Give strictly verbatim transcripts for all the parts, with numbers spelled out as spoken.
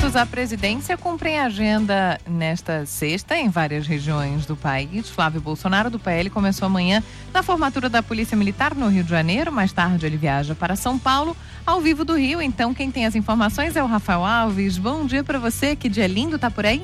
candidatos à presidência cumprem agenda nesta sexta em várias regiões do país. Flávio Bolsonaro, do P L, começou amanhã na formatura da Polícia Militar no Rio de Janeiro. Mais tarde ele viaja para São Paulo, ao vivo do Rio. Então quem tem as informações é o Rafael Alves. Bom dia para você, que dia lindo, tá por aí?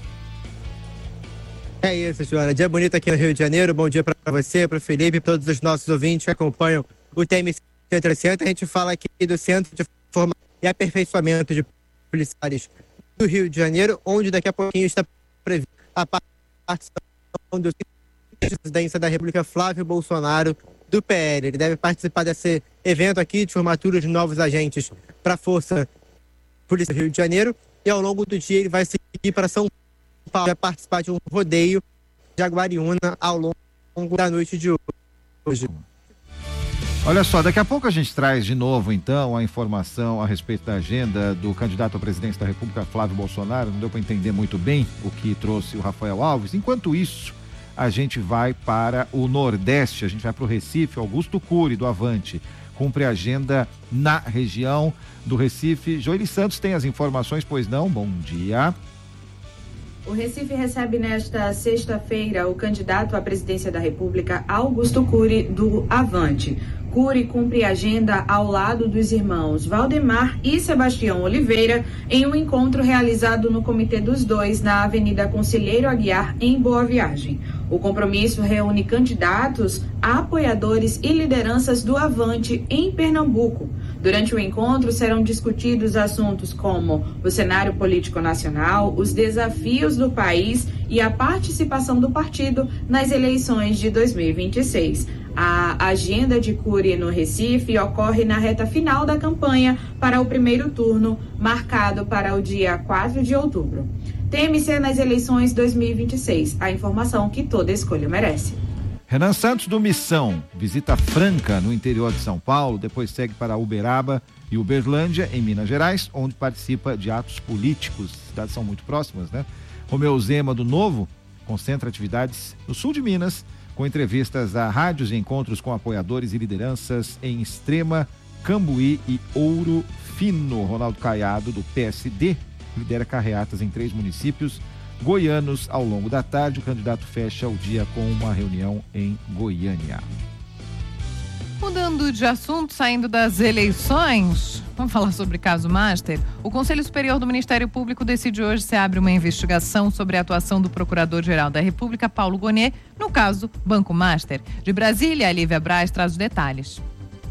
É isso, Joana. Dia bonito aqui no Rio de Janeiro. Bom dia para você, para o Felipe e para todos os nossos ouvintes que acompanham o T M C trezentos e sessenta. A gente fala aqui do Centro de Formação e Aperfeiçoamento de Policiais do Rio de Janeiro, onde daqui a pouquinho está prevista a participação do presidente da República, Flávio Bolsonaro, do P L. Ele deve participar desse evento aqui de formatura de novos agentes para a Força Polícia do Rio de Janeiro, e ao longo do dia ele vai seguir para São Paulo, vai participar de um rodeio de Jaguariúna ao longo da noite de hoje. Olha só, daqui a pouco a gente traz de novo, então, a informação a respeito da agenda do candidato à presidência da República, Flávio Bolsonaro. Não deu para entender muito bem o que trouxe o Rafael Alves. Enquanto isso, a gente vai para o Nordeste, a gente vai para o Recife. Augusto Cury, do Avante, cumpre a agenda na região do Recife. Joeli Santos tem as informações, pois não? Bom dia. O Recife recebe nesta sexta-feira o candidato à presidência da República, Augusto Cury, do Avante. Cury cumpre agenda ao lado dos irmãos Valdemar e Sebastião Oliveira em um encontro realizado no Comitê dos Dois, na Avenida Conselheiro Aguiar, em Boa Viagem. O compromisso reúne candidatos, apoiadores e lideranças do Avante em Pernambuco. Durante o encontro serão discutidos assuntos como o cenário político nacional, os desafios do país e a participação do partido nas eleições de dois mil e vinte e seis. A agenda de Cury no Recife ocorre na reta final da campanha para o primeiro turno, marcado para o dia quatro de outubro. T M C nas eleições dois mil e vinte e seis, a informação que toda escolha merece. Renan Santos, do Missão, visita Franca, no interior de São Paulo, depois segue para Uberaba e Uberlândia, em Minas Gerais, onde participa de atos políticos. As cidades são muito próximas, né? Romeu Zema, do Novo, concentra atividades no sul de Minas, com entrevistas a rádios e encontros com apoiadores e lideranças em Extrema, Cambuí e Ouro Fino. Ronaldo Caiado, do P S D, lidera carreatas em três municípios goianos. Ao longo da tarde, o candidato fecha o dia com uma reunião em Goiânia. Mudando de assunto, saindo das eleições, vamos falar sobre caso Master. O Conselho Superior do Ministério Público decide hoje se abre uma investigação sobre a atuação do Procurador-Geral da República, Paulo Gonet, no caso Banco Master. De Brasília, a Lívia Braz traz os detalhes.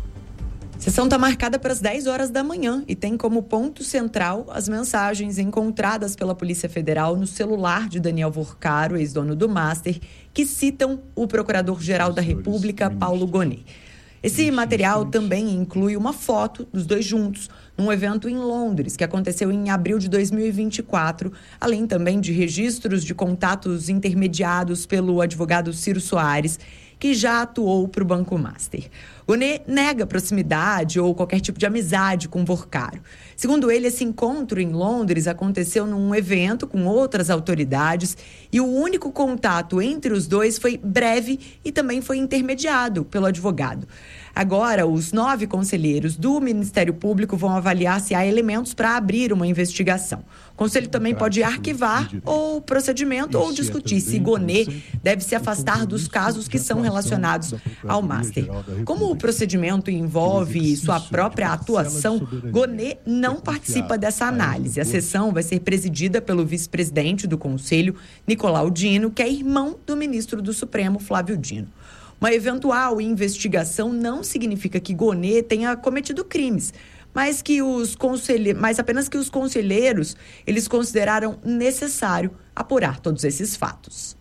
A sessão está marcada para as dez horas da manhã e tem como ponto central as mensagens encontradas pela Polícia Federal no celular de Daniel Vorcaro, ex-dono do Master, que citam o Procurador-Geral da República, Paulo Gonet. Esse material também inclui uma foto dos dois juntos num evento em Londres, que aconteceu em abril de dois mil e vinte e quatro, além também de registros de contatos intermediados pelo advogado Ciro Soares, que já atuou para o Banco Master. Gonet nega proximidade ou qualquer tipo de amizade com Vorcaro. Segundo ele, esse encontro em Londres aconteceu num evento com outras autoridades e o único contato entre os dois foi breve e também foi intermediado pelo advogado. Agora, os nove conselheiros do Ministério Público vão avaliar se há elementos para abrir uma investigação. O Conselho também pode arquivar o procedimento ou discutir se Gonet deve se afastar dos casos que são relacionados ao Master. Como o procedimento envolve sua própria atuação, Gonet não participa dessa análise. A sessão vai ser presidida pelo vice-presidente do Conselho, Nicolau Dino, que é irmão do ministro do Supremo, Flávio Dino. Uma eventual investigação não significa que Gonet tenha cometido crimes, mas, que os conselhe... mas apenas que os conselheiros eles consideraram necessário apurar todos esses fatos.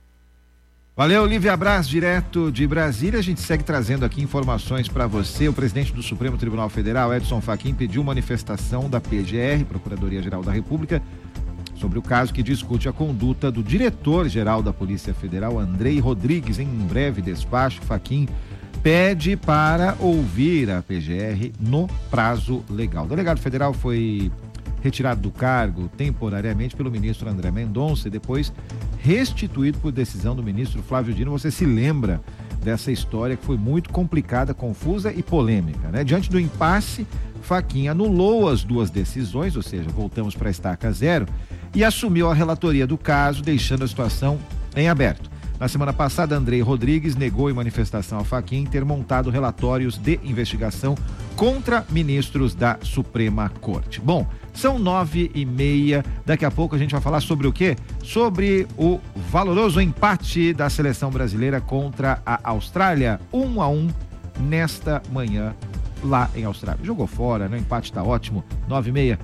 Valeu, Lívia Braz, direto de Brasília. A gente segue trazendo aqui informações para você. O presidente do Supremo Tribunal Federal, Edson Fachin, pediu manifestação da P G R, Procuradoria-Geral da República, sobre o caso que discute a conduta do diretor-geral da Polícia Federal, Andrei Rodrigues. Em um breve despacho, Fachin pede para ouvir a P G R no prazo legal. O delegado federal foi retirado do cargo temporariamente pelo ministro André Mendonça e depois restituído por decisão do ministro Flávio Dino. Você se lembra dessa história que foi muito complicada, confusa e polêmica, né? Diante do impasse, Fachin anulou as duas decisões, ou seja, voltamos para a estaca zero, e assumiu a relatoria do caso, deixando a situação em aberto. Na semana passada, Andrei Rodrigues negou em manifestação ao Fachin ter montado relatórios de investigação contra ministros da Suprema Corte. Bom, são nove e meia, daqui a pouco a gente vai falar sobre o quê? Sobre o valoroso empate da seleção brasileira contra a Austrália, um a um nesta manhã lá em Austrália. Jogou fora, né? O empate tá ótimo, nove e meia.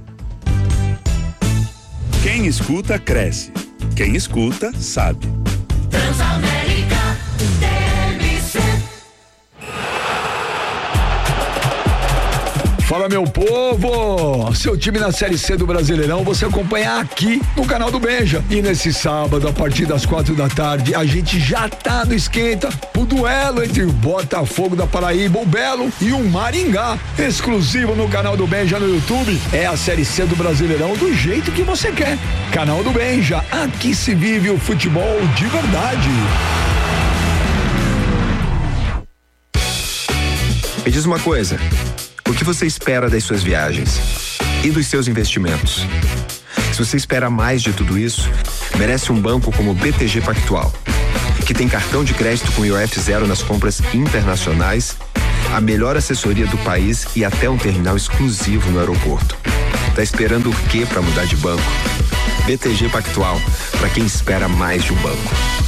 Quem escuta, cresce. Quem escuta, sabe. Transamérica T M C. Fala, meu povo! Seu time na Série C do Brasileirão você acompanha aqui no canal do Benja. E nesse sábado, a partir das quatro da tarde, a gente já tá no esquenta o duelo entre o Botafogo da Paraíba, o Belo, e o Maringá. Exclusivo no canal do Benja no YouTube. É a Série C do Brasileirão do jeito que você quer. Canal do Benja, aqui se vive o futebol de verdade. Me diz uma coisa. O que você espera das suas viagens e dos seus investimentos? Se você espera mais de tudo isso, merece um banco como o B T G Pactual, que tem cartão de crédito com I O F zero nas compras internacionais, a melhor assessoria do país e até um terminal exclusivo no aeroporto. Tá esperando o quê para mudar de banco? B T G Pactual, para quem espera mais de um banco.